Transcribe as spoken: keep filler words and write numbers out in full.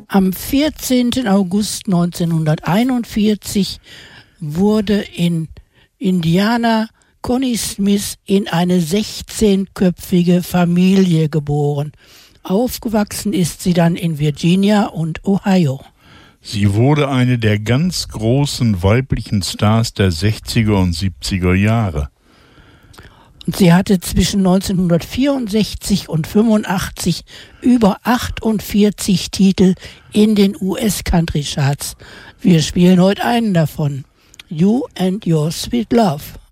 Am vierzehnten August neunzehnhunderteinundvierzig wurde in Indiana Connie Smith in eine sechzehnköpfige Familie geboren. Aufgewachsen ist sie dann in Virginia und Ohio. Sie wurde eine der ganz großen weiblichen Stars der sechziger und siebziger Jahre. Und sie hatte zwischen neunzehnhundertvierundsechzig und fünfundachtzig über achtundvierzig Titel in den U S-Country-Charts. Wir spielen heute einen davon. You and Your Sweet Love.